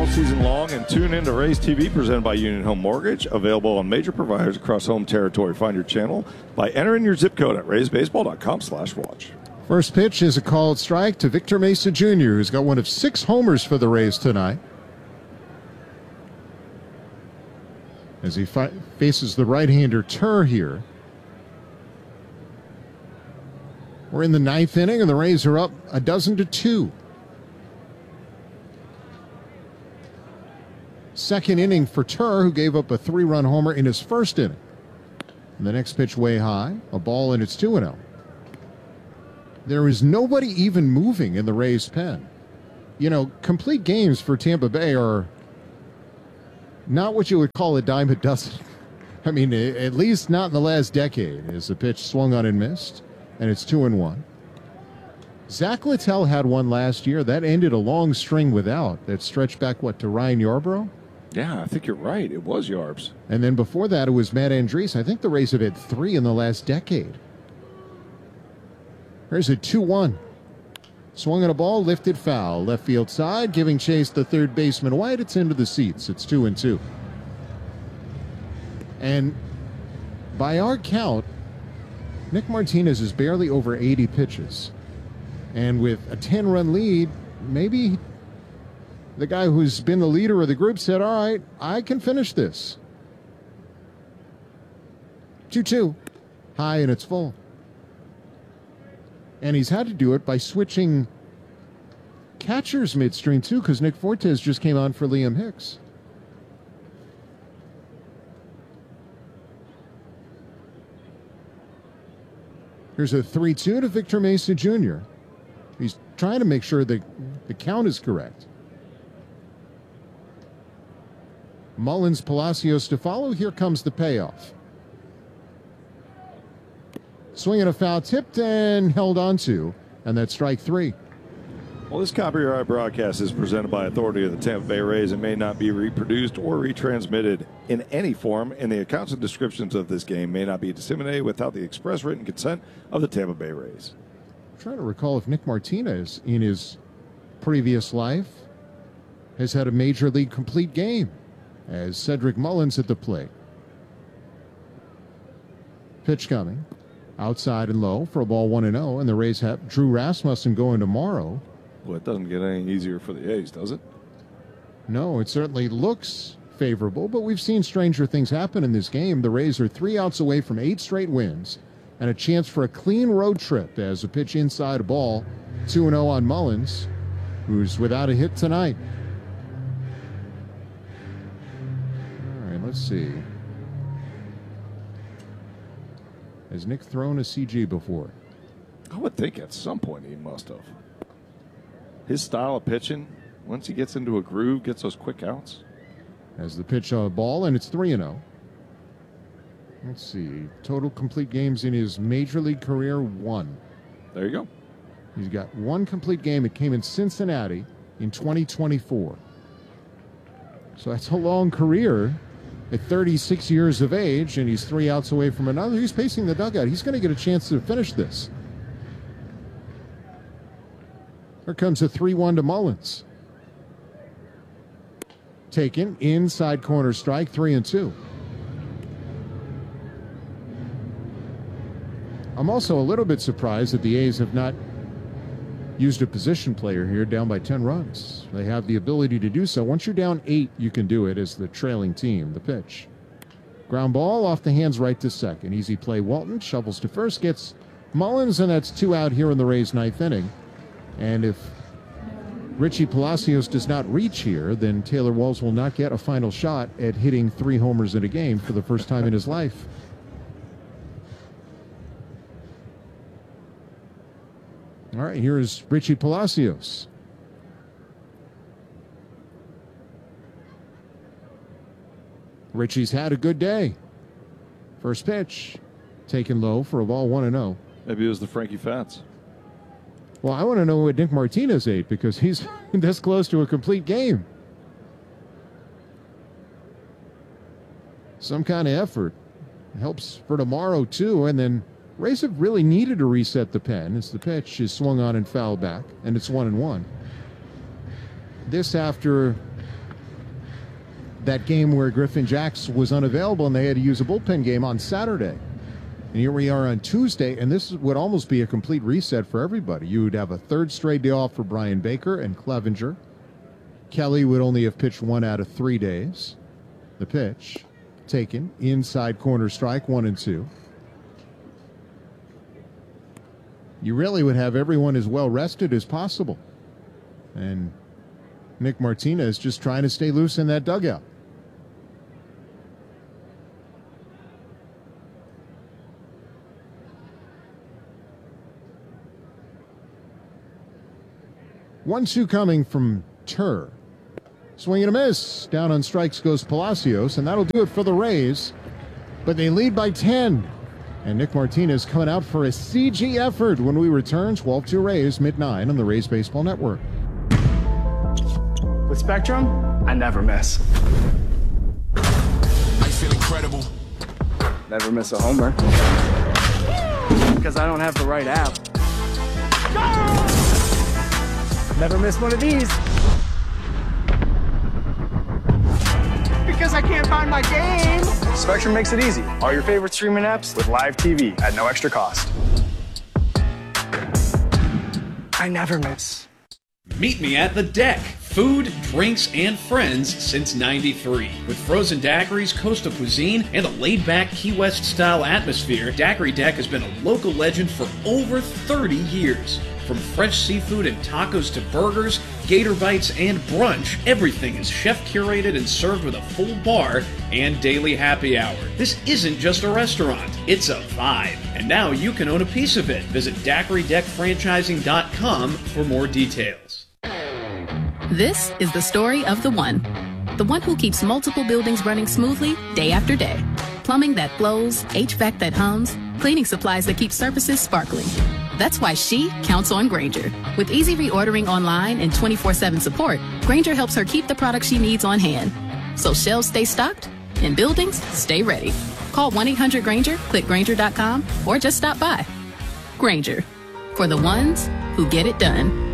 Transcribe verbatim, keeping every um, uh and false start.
all season long and tune in to Rays T V presented by Union Home Mortgage. Available on major providers across home territory. Find your channel by entering your zip code at rays baseball dot com slash watch. First pitch is a called strike to Victor Mesa Junior, who's got one of six homers for the Rays tonight. As he fi- faces the right-hander Tur here. We're in the ninth inning, and the Rays are up a dozen to two. Second inning for Tur, who gave up a three-run homer in his first inning. And the next pitch way high, a ball, and it's two and oh. There is nobody even moving in the Rays' pen. You know, complete games for Tampa Bay are not what you would call a dime a dozen. I mean, at least not in the last decade, as the pitch swung on and missed, and it's two and one. Zach Littell had one last year. That ended a long string without. That stretched back, what, to Ryan Yarbrough? Yeah, I think you're right. It was Yarbs. And then before that, it was Matt Andriese. I think the Rays have had three in the last decade. Here's a two one. Swung at a ball, lifted foul. Left field side, giving chase to third baseman White. It's into the seats. It's two and two. And by our count, Nick Martinez is barely over eighty pitches. And with a ten-run lead, maybe the guy who's been the leader of the group said, all right, I can finish this. two two. High and it's full. And he's had to do it by switching catchers midstream, too, because Nick Fortes just came on for Liam Hicks. Here's a three two to Victor Mesa Junior He's trying to make sure that the count is correct. Mullins, Palacios to follow. Here comes the payoff. Swinging a foul, tipped and held onto, and that's strike three. Well, this copyright broadcast is presented by authority of the Tampa Bay Rays and may not be reproduced or retransmitted in any form, and the accounts and descriptions of this game may not be disseminated without the express written consent of the Tampa Bay Rays. I'm trying to recall if Nick Martinez, in his previous life, has had a major league complete game, as Cedric Mullins at the plate. Pitch coming. Outside and low for a ball one and oh, and the Rays have Drew Rasmussen going tomorrow. Well, it doesn't get any easier for the A's, does it? No, it certainly looks favorable, but we've seen stranger things happen in this game. The Rays are three outs away from eight straight wins and a chance for a clean road trip as a pitch inside a ball, two and oh on Mullins, who's without a hit tonight. All right, let's see. Has Nick thrown a C G before? I would think at some point he must have. His style of pitching, once he gets into a groove, gets those quick outs. As the pitch on a ball, and it's three and oh. Let's see. Total complete games in his major league career, one. There you go. He's got one complete game. It came in Cincinnati in twenty twenty-four. So that's a long career. At thirty-six years of age, and he's three outs away from another. He's pacing the dugout. He's going to get a chance to finish this. Here comes a three one to Mullins. Taken, inside corner strike, three and two. I'm also a little bit surprised that the A's have not used a position player here, down by ten runs. They have the ability to do so. Once you're down eight, you can do it as the trailing team. The pitch. Ground ball off the hands right to second. Easy play. Walton shovels to first, gets Mullins, and that's two out here in the Rays' ninth inning. And if Richie Palacios does not reach here, then Taylor Walls will not get a final shot at hitting three homers in a game for the first time in his life. All right, here's Richie Palacios. Richie's had a good day. First pitch, taken low for a ball one and oh. Maybe it was the Frankie Fats. Well, I want to know what Nick Martinez ate because he's this close to a complete game. Some kind of effort helps for tomorrow, too, and then Rays have really needed to reset the pen as the pitch is swung on and fouled back, and it's one and one. This after that game where Griffin Jacks was unavailable and they had to use a bullpen game on Saturday. And here we are on Tuesday, and this would almost be a complete reset for everybody. You would have a third straight day off for Brian Baker and Clevenger. Kelly would only have pitched one out of three days. The pitch taken, inside corner strike, one and two. You really would have everyone as well rested as possible. And Nick Martinez just trying to stay loose in that dugout. one two coming from Tur. Swing and a miss. Down on strikes goes Palacios, and that'll do it for the Rays. But they lead by ten. And Nick Martinez coming out for a C G effort when we return. twelve two Rays, mid nine on the Rays Baseball Network. With Spectrum, I never miss. I feel incredible. Never miss a homer. Because I don't have the right app. Never miss one of these. Because I can't find my game. Spectrum makes it easy. All your favorite streaming apps with live T V at no extra cost. I never miss. Meet me at the Deck. Food, drinks, and friends since ninety-three. With frozen daiquiris, coastal cuisine, and a laid-back Key West-style atmosphere, Daiquiri Deck has been a local legend for over thirty years. From fresh seafood and tacos to burgers, gator bites, and brunch, everything is chef-curated and served with a full bar and daily happy hour. This isn't just a restaurant, it's a vibe. And now you can own a piece of it. Visit Daiquiri Deck Franchising dot com for more details. This is the story of the one. The one who keeps multiple buildings running smoothly day after day. Plumbing that flows, H V A C that hums, cleaning supplies that keep surfaces sparkling. That's why she counts on Grainger. With easy reordering online and twenty-four seven support, Grainger helps her keep the products she needs on hand. So shelves stay stocked and buildings stay ready. Call one eight hundred Grainger, click Grainger dot com, or just stop by. Grainger, for the ones who get it done.